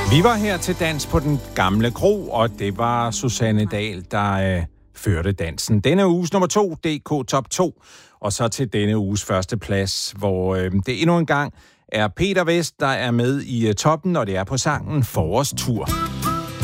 Vi var her til dans på den gamle kro, og det var Susanne Dahl, der førte dansen. Denne uges nummer 2, DK Top 2, og så til denne uges første plads, hvor det endnu en gang er Peter Vest, der er med i toppen, og det er på sangen Forårstur.